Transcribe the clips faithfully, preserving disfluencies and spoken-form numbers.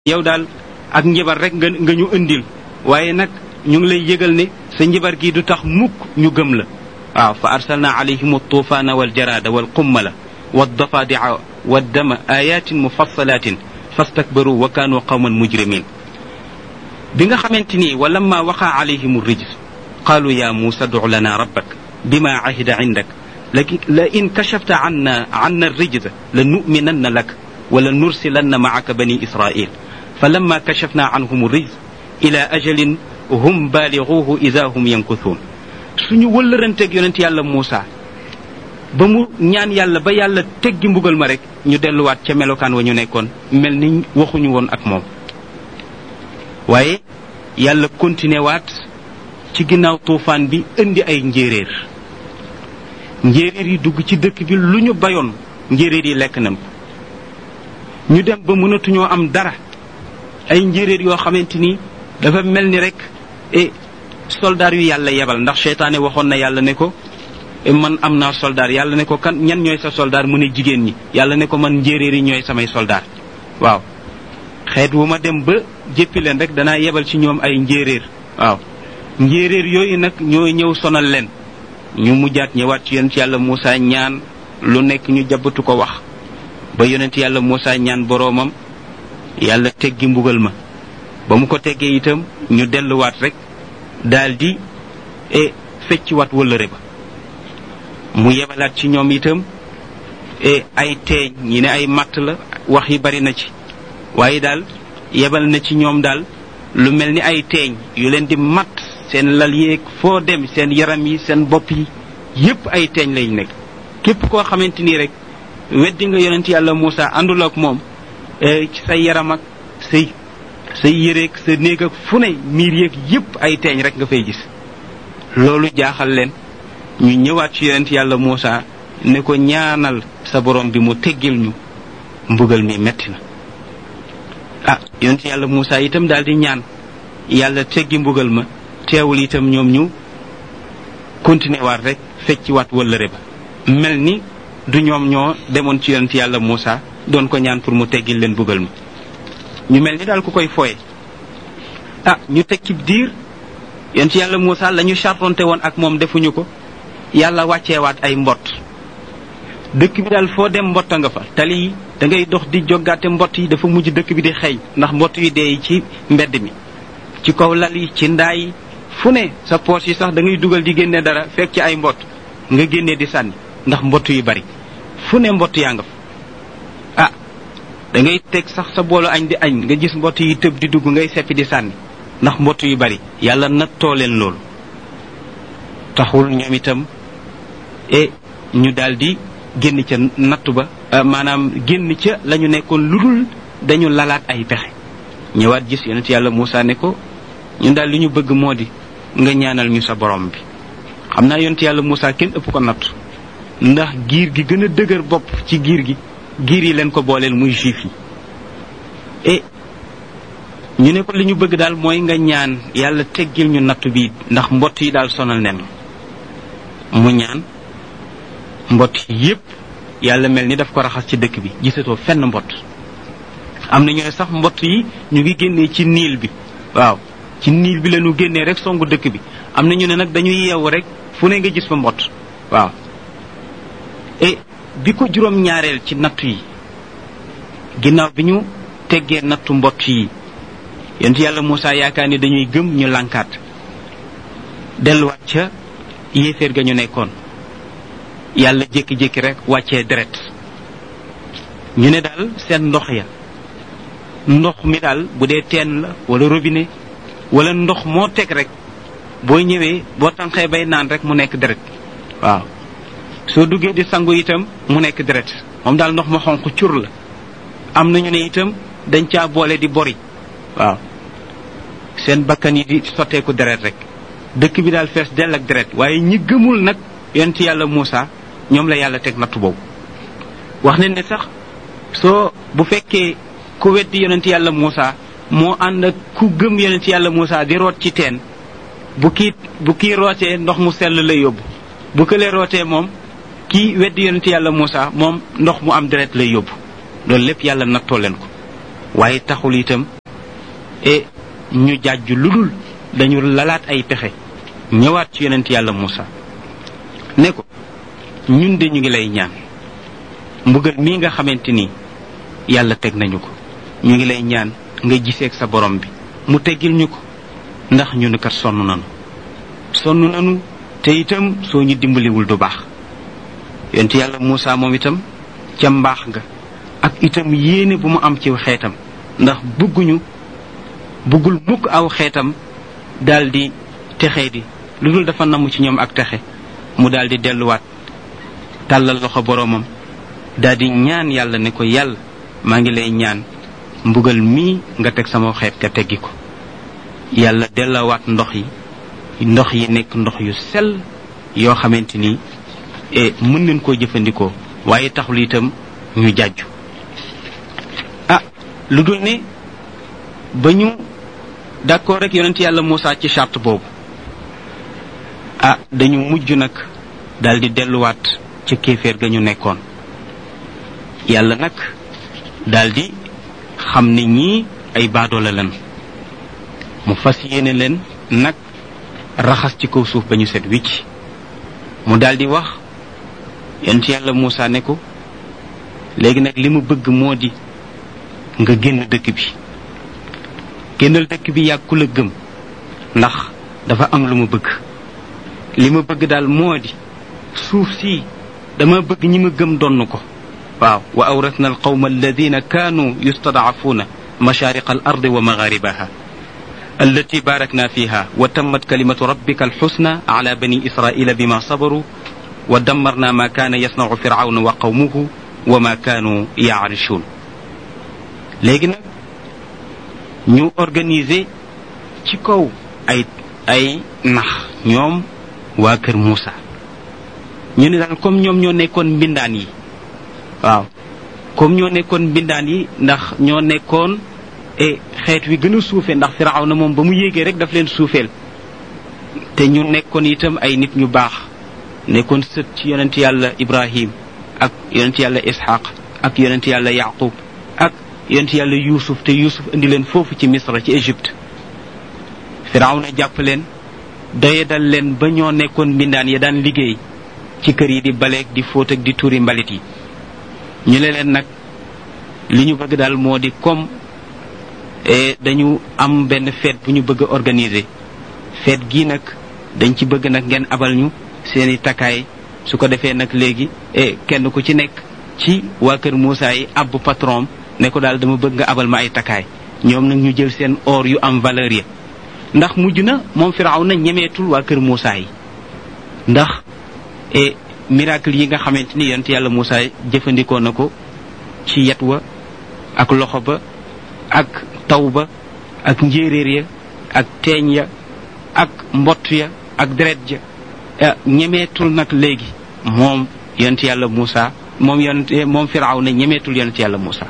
yow daal ak njibar rek nga nga ñu indil waaye nag ñu ngi lay yëgal ne sa njibar gi du tax mukk ñu gëm la waaw fa arsalna alayhim altuufaana waljarada walqummala waddafadica waddama ayatin mufassalatin fastakbaru wa kaanu qawman mujrimin bi nga xamante ni wa lamma waqa alayhim rijs qaalu ya muusa duc lana rabbak bima ahida indak la in kashafta anna anna الرجز لنؤمنن لك ولنرسلن معك بني إسرائيل فلما كشفنا عنهم الرجز إلى أجل هم بالغوه إذا هم ينكثون suñu wëllëranteeg yonent yàlla Muusa ba mu ñaan yàlla ba yàlla teggi mbugal ma rek ñu delluwaat ca melokaan wa ñu nekkoon mel ni waxuñu woon ak moom waaye yàlla continué waat ci ginnaaw tuufaan bi indi ay njéeréer njéeréer yi dugg ci dëkk bi lu ñu bayoon njéeréer yi lekk nañ ko ñu dem ba mënatuñoo am dara ay njéeréer yoo xamante ni dafa mel ni rek e soldaar yu yàlla yebal ndax seytaane waxoon na yàlla ne ko man am naa soldaar yàlla ne ko kan ñan ñooy sa soldaar mu ne jigéen ñi yàlla ne ko man njéeréer yi ñooy samay soldaar waaw xeet wu ma dem ba jéppi leen rek danaa yebal ci ñoom ay njéeréer waaw njéeréer yooyu nag ñooy ñëw sonal leen ñu mujjaat ñëwaat ci yonent yàlla Muusa ñaan lu nekk ñu jabatu ko wax ba yonent yàlla Muusa ñaan boroomam yàlla teggi mbugal ma ba mu ko teggee itam ñu delluwaat rek daldi e fecc wat wëllëre ba mu yebalaat ci ñoom itam e ay teeñ ñi ne ay matt la wax yi bari na ci waaye daal yebal na ci ñoom daal lu mel ni ay teeñ yu leen di matt seen lal yeeg foo dem seen yaram yi seen bopp yi yépp ay teeñ lañ nekk képp koo xamante ni rek weddi nga yonent yàlla Muusa àndul ak moom ci say yaram ak say say yéreeg sa néeg ak fu ne miir yeeg yépp ay teeñ rek nga fay gis loolu jaaxal leen ñu ñëwaat ci yonent yàlla Muusa ne ko ñaanal sa borom bi mu teggil ñu mbugal mi metti na ah yonent yàlla Muusa itam daal di ñaan yàlla teggi mbugal ma teewul itam ñoom ñu continuer waat rek fecc waat wëllëre ba mel ni du ñoom ñoo demoon ci yonent yàlla Muusa doon ko ñaan pour mu teggil leen mbugal mi ñu mel ni daal ku koy fooye ah ñu teg ci diir yonent yàlla Muusa la ñu chartonte woon ak moom defuñu ko yàlla wàcceewaat ay mbott dëkk bi daal foo dem mbott nga fa tali yi da ngay dox di joggaate mbott yi dafa mujj dëkk bi di xeeñ ndax mbott yi dee ci mbedd mi ci kaw lal yi ci ndaa yi fu ne sa poos yi sax da ngay dugal di génne dara fekk ci ay mbott nga génne di sànni ndax mbott yu bari fu ne mbott yaa nga fa ah da ngay teg sax sa boolu añ di añ nga gis mbott yi tëb di dugg ngay seppi di sànni ndax mbott yu bari yàlla nattoo leen loolu taxul ñoom itam e ñu daldi génn ca nattu ba maanaam génn ca la ñu nekkoon lu dul dañu lalaat ay pexe ñëwaat gis yonent yàlla Muusa ne ko ñun daal li ñu bëgg moo di nga ñaanal ñu sa borom bi xam naa yonent yàlla Muusa kenn ëpp ko natt ndax giir gi gën a dëgër bopp ci giir gi giir yi leen ko booleel muy juif yi e ñu ne ko li ñu bëgg daal mooy nga ñaan yàlla teggil ñu nattu bi ndax mbott yi daal sonal nen mu ñaan mbott yépp yàlla mel ni daf ko raxas ci dëkk bi gisatoo fenn mbott am na ñooy sax mbott yi ñu ngi génnee ci niil bi waaw ci niil bi lañu génnee rek songu dëkk bi am na ñu ne nag dañuy yeewu rek fu ne nga gis fa mbott waaw e bi ko juróom ñaareel ci nattu yi ginnaaw bi ñu teggee nattu mbott yi yonent yàlla Muusa yaakaar ni dañuy gëm ñu lànkaat delluwaat ca yéeféer ga ñu nekkoon yàlla jékki-jékki rek wàccee deret ñu ne daal seen ndox ya ndox mi daal bu dee teen la wala robinet wala ndox moo teg rek boo ñëwee boo tànqee bay naan rek mu nekk deret waaw soo duggee di sangu itam mu nekk deret moom daal ndox ma xonq cur la am nañu ne itam dañ caa boole di bori waaw seen bakkan yi di sotteeku deret rek dëkk bi daal fees dell ak deret waaye ñi gëmul nag yonent yàlla Muusa ñoom la yàlla teg nattu boobu wax nañ ne sax soo bu fekkee ku weddi yonent yàlla Muusa moo ànd ak ku gëm yonent yàlla Muusa di root ci teen bu kii bu kii rootee ndox mu sell lay yóbbu bu këlee rootee moom kii weddi yonent yàlla Muusa moom ndox mu am deret lay yóbbu loolu lépp yàlla nattoo leen ko waaye taxul itam e ñu jàjju lu dul dañu lalaat ay pexe ñëwaat ci yonent yàlla Muusa ne ko ñun de ñu ngi lay ñaan mbugal mii nga xamante ni yàlla teg nañu ko ñu ngi lay ñaan nga giseeg sa borom bi mu teggil ñu ko ndax ñu ne kat sonn nanu sonn nanu te itam soo ñu dimbaliwul du baax yonent yàlla Muusa moom itam ca mbaax nga ak itam yéene bu mu am ci xeetam ndax bëgguñu bëggul mukk aw xeetam daldi texee di lu dul dafa namm ci ñoom ak texe mu daldi delluwaat tàllal loxo boroomam daldi ñaan yàlla ne ko yàlla maa ngi lay ñaan mbugal mii nga teg sama xeet ka teggi ko yàlla dellawaat ndox yi ndox yi nekk ndox yu sell yoo xamante ni e mën nañ koo jëfandikoo waaye taxul itam ñu jàjju ah lu dul ne ba ñu d'accord rek yonent yàlla Muusa ci charte boobu ah dañu mujj nag daldi delluwaat ci kéeféer ga ñu nekkoon yàlla nag daldi xam ne ñii ay baadoola lan mu fas yéene leen nag raxas ci kaw suuf ba ñu set wicc mu daldi wax yonent yàlla Muusa ne ko léegi nag li mu bëgg moo di nga génn dëkk bi génnal dëkk bi yàgg ku la gëm ndax dafa am lu mu bëgg li ma bëgg daal moo di suuf si dama bëgg ñi ma gëm donn ko waaw wa awrasna al qawma alladina kaanu yustadcafuuna mashaariqa al ardi wa magharibaha allati barakna fiha wa tammat kalimatu rabbika alxusna ala bani israila bima sabaru wa dammarna ma kaana yasnacu firawna wa qawmuhu wa ma kaanu yaarichuun léegi nag ñu organiser ci kaw ay ay nax ñoom waa kër Muusa ñu ne daal comme ñoom ñoo nekkoon mbindaan yi waaw comme ñoo nekkoon mbindaan yi ndax ñoo nekkoon e xeet wi gën a suufe ndax Firawna moom ba mu yéegee rek daf leen suufeel te ñu nekkoon itam ay nit ñu baax nekkoon sët ci yonent yàlla Ibrahim ak yonent yàlla Ishaq ak yonent yàlla Yaqub ak yonent yàlla Yuusuf te Yuusuf indi leen foofu ci Misra ci Égypte Firawna jàpp leen doye dal leen ba ñoo nekkoon mbindaan ya daan liggéey ci kër yi di baleeg di fóot ak di tuuri mbalit yi ñu ne leen nag li ñu bëgg daal moo di comme dañu am benn fête bu ñu bëgg a organiser fête gii nag dañ ci bëgg nag ngeen abal ñu seeni takkaay su ko defee nag léegi kenn ku ci nekk ci waa kër Muusa yi abbu patron ne ko daal dama bëgg nga abal ma ay takkaay ñoom nag ñu jël seen or yu am valeur ya ndax mujj na moom Firawna ñemeetul waa kër Muusa yi ndax e miracle yi nga xamante ni yonent yàlla Muusa jëfandikoo na ko ci yet wa ak loxo ba ak taw ba ak njéeréer ya ak teeñ ya ak mbott ya ak deret ja ñemeetul nag léegi moom yonent yàlla Muusa moom yonent moom Firawna ñemeetul yonent yàlla Muusa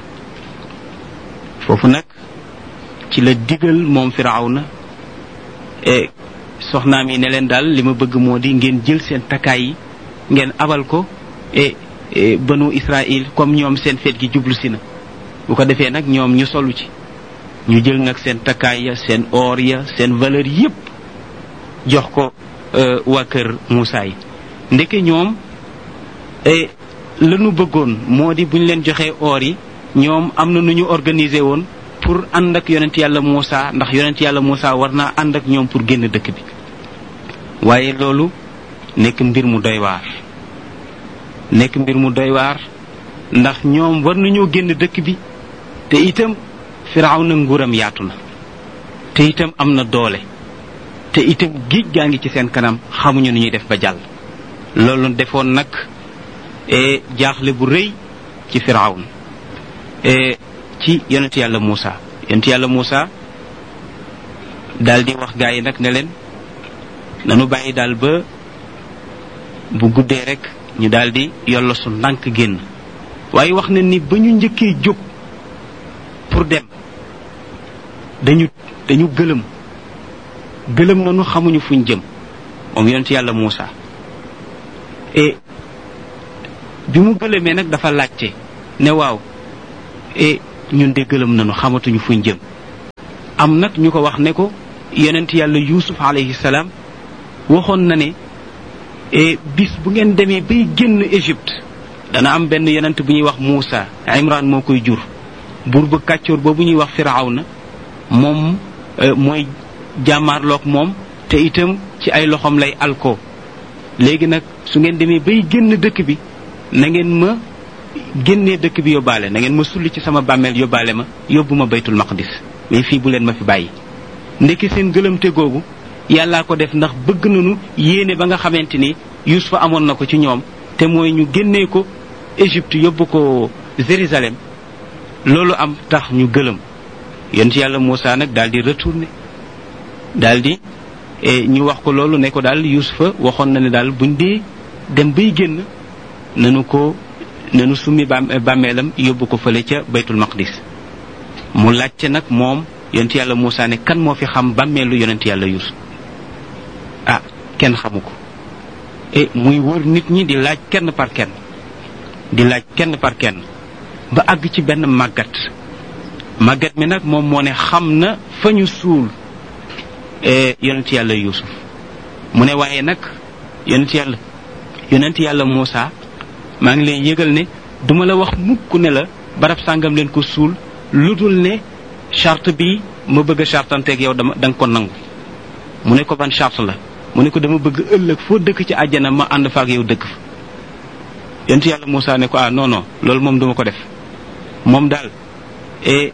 foofu nag ci la digal moom Firawna e soxnaam yi ne leen daal li ma bëgg moo di ngeen jël seen takkaay yi ngeen abal ko e banu Israël comme ñoom seen feet gi jublu si na bu ko defee nag ñoom ñu solu ci ñu jël nag seen takkaay ya seen or ya seen valeur yépp jox ko waa kër Muusa yi ndeke ñoom e lanu bëggoon moo di bu ñu leen joxee or yi ñoom am na nu ñu organiser woon pour ànd ak yonent yàlla Muusa ndax yonent yàlla Muusa war naa ànd ak ñoom pour génn dëkk bi waaye loolu nekk mbir mu doy waar nekk mbir mu doy waar ndax ñoom war nañoo génn dëkk bi te itam Firawna nguuram yaatu na te itam am na doole te itam géej gaa ngi ci seen kanam xamuñu nu ñuy def ba jàll loolu defoon nag e jaaxle bu rëy ci Firawna e ci yonent yàlla Muusa yonent yàlla Muusa daal di wax gaa yi nag ne leen nanu bàyyi daal ba bu guddee rek ñu daal di yollo su ndànk génn waaye wax na ni ba ñu njëkkee jóg pour dem dañu dañu gëlëm gëlëm nanu xamuñu fuñ jëm moom yonent yàlla Muusa et bi mu gëlëmee nag dafa laajte ne waaw et ñun de gëlëm nañu xamatuñu fuñ jëm. am nag ñu ko wax ne ko yonent yàlla Yuusuf alayhi salaam waxoon na ne bis bu ngeen demee bay génn Égypte dana am benn yonent bu ñuy wax Muusa Imran moo koy jur buur ba kàccoor boobu ñuy wax Firawna moom mooy jàmmaarloog moom te itam ci ay loxoom lay alko léegi nag su ngeen demee bay génn dëkk bi na ngeen ma génnee dëkk bi yóbbaale na ngeen ma sulli ci sama bàmmeel yóbbaale ma yóbbu ma baytul maqdis mais fii bu leen ma fi bàyyi. ndekki seen gëlëmte googu yàllaa ko def ndax bëgg nañu yéene ba nga xamante ni Yuusufa amoon na ko ci ñoom te mooy ñu génnee ko Égypte yóbbu ko Jérusalem loolu am tax ñu gëlëm yonent yàlla Muusa nag daal di retourné daal di ñu wax ko loolu ne ko daal Yuusufa waxoon na ne daal buñ dee dem bay génn nanu ko nanu summi bàmmeelam yóbbu ko fële ca baytul maqdis mu laajte nag moom yonent yàlla Muusa ne kan moo fi xam bàmmeelu yonent yàlla Yuusuf ah kenn xamu ko e muy wër nit ñi di laaj kenn par kenn di laaj kenn par kenn ba àgg ci benn màggat màggat mi nag moom moo ne xam na fa ñu suul yonent yàlla Yuusuf mu ne waaye nag yonent yàlla yonent yàlla Muusa maa ngi lay yëgal ne duma la wax mukk ne la barab sàngam leen ko suul lu dul ne charte bi ma bëgg a chartanteeg yow dama da nga ko nangu mu ne ko ban charte la mu ne ko dama bëgg ëllëg foo dëkk ci àjjana ma ànd fa ak yow dëkk fa yonent yàlla Muusa ne ko ah non non loolu moom duma ko def moom daal e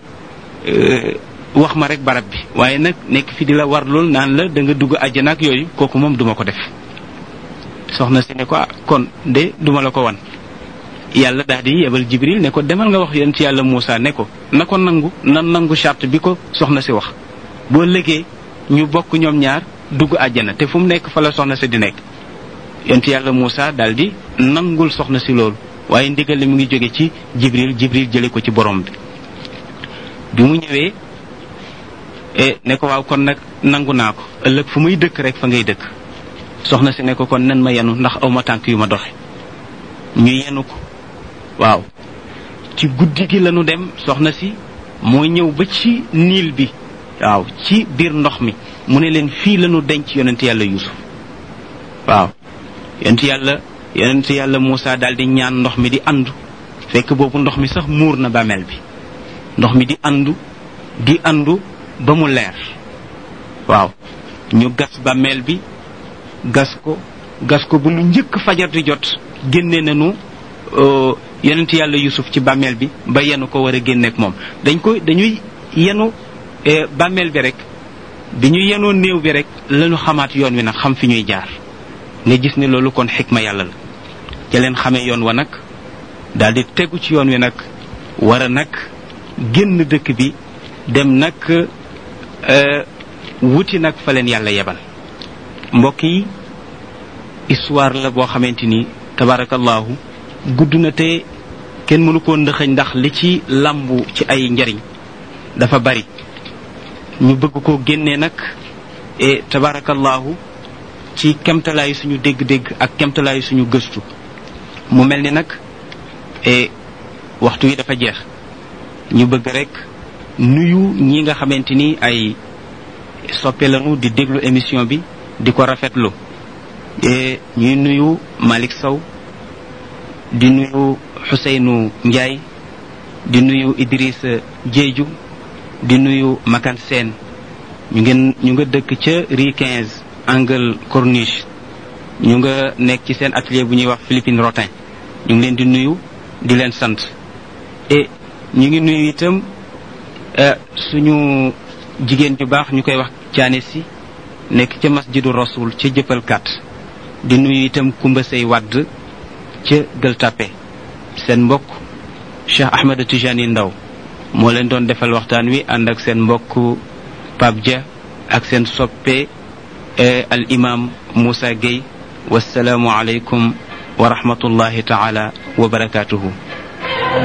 wax ma rek barab bi waaye nag nekk fi di la war lool naan la da nga dugg àjjana ak yooyu kooku moom duma ko def soxna si ne ko ah kon de duma la ko wan yàlla daal di yebal Jibril ne ko demal nga wax yonent yàlla Muusa ne ko na ko nangu na nangu charte bi ko soxna si wax boo légee ñu bokk ñoom ñaar dugg àjjana te fu mu nekk fa la soxna si di nekk yonent yàlla Muusa daal di nangul soxna si loolu waaye ndigal li mu ngi jóge ci Jibril Jibril jële ko ci borom bi bi mu ñëwee ne ko waaw kon nag nangu naa ko ëllëg fu muy dëkk rek fa ngay dëkk soxna si ne ko kon nen ma yenu ndax aw ma tànk yu ma doxe ñu yenu ko waaw ci guddi gi lañu dem soxna si moo ñëw ba ci niil bi waaw ci biir ndox mi mu ne leen fii lañu denc yonent yàlla Yuusuf waaw yonent yàlla yonent yàlla Muusa daal di ñaan ndox mi di andu fekk boobu ndox mi sax muur na bàmmeel bi ndox mi di andu di andu ba mu leer waaw ñu gas bàmmeel bi gas ko gas ko bu lu njëkk fajar di jot génne nañu yonent yàlla Yuusuf ci bàmmeel bi ba yenu ko war a génneek moom dañ ko dañuy yenu bàmmeel bi rek bi ñu yenoo néew bi rek lañu xamaat yoon wi nag xam fi ñuy jaar nga gis ne loolu kon xikma yàlla la ca leen xamee yoon wa nag daal di tegu ci yoon wi nag war a nag génn dëkk bi dem nag wuti nag fa leen yàlla yebal mbokk yi histoire la boo xamante ni tabarakallahu gudd na te kenn mënu koo ndëxëñ ndax li ci làmbu ci ay njariñ dafa bari ñu bëgg koo génnee nag e tabarakallahu ci kemtalaayu suñu dégg-dégg ak kemtalaayu suñu gëstu mu mel ni nag e waxtu wi dafa jeex ñu bëgg rek nuyu ñi nga xamante ni ay soppe lañu di déglu émission bi di ko rafetlu e ñuy nuyu Malick Sow di nuyu Xuseynu Njaay di nuyu Idrissa Jeeju di nuyu Makan Seen ñu ngeen ñu nga dëkk ca rue quinze angle Corniche ñu nga nekk ci seen atelier bu ñuy wax Philippine Rotin ñu ngi leen di nuyu di leen sant et ñu ngi nuyu itam suñu jigéen ju baax ñu koy wax caane si nekk ca masjidu rasul ca jëppal kat di nuyu itam Kumba Sey Wadd ca Gueule Tapée seen mbokk Cheikh Ahmed Tijani Ndaw moo leen doon defal waxtaan wi ànd ak seen mbokk Pape Dia ak seen soppe al imam Moussa Gueye wassalaamu aleykum wa rahmatullahi taala wa barakatuhu